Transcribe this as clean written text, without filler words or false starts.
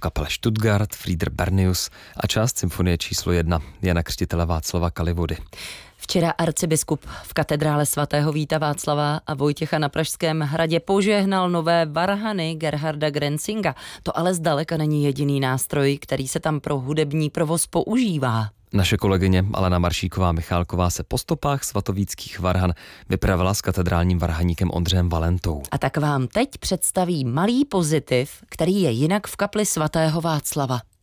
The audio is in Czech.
kapele Stuttgart, Frieder Bernius a část symfonie číslo 1 Jana Křtitele Václava Kalivody. Včera arcibiskup v katedrále svatého Víta Václava a Vojtěcha na Pražském hradě požehnal nové varhany Gerharda Grenzinga. To ale zdaleka není jediný nástroj, který se tam pro hudební provoz používá. Naše kolegyně Alena Maršíková-Michálková se po stopách svatovíckých varhan vypravila s katedrálním varhaníkem Ondřejem Valentou. A tak vám teď představí malý pozitiv, který je jinak v kapli svatého Václava.